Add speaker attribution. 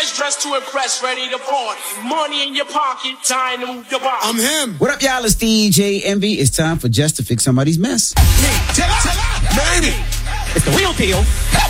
Speaker 1: boys dressed to impress, ready to party. Money in your pocket, time to move your body.
Speaker 2: I'm him.
Speaker 3: What up, y'all? It's DJ Envy. It's time for Just to Fix Somebody's Mess.
Speaker 2: Baby.
Speaker 4: It's the real deal.